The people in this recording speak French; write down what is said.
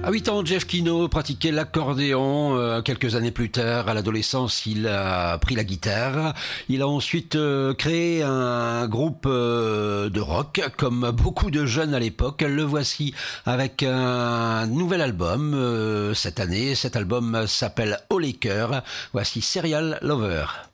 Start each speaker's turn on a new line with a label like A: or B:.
A: À 8 ans, Jeff Kino pratiquait l'accordéon. Quelques années plus tard, à l'adolescence, il a pris la guitare. Il a ensuite créé un groupe de rock, comme beaucoup de jeunes à l'époque. Le voici avec un nouvel album cette année. Cet album s'appelle Haut les cœurs. Voici Serial Lover.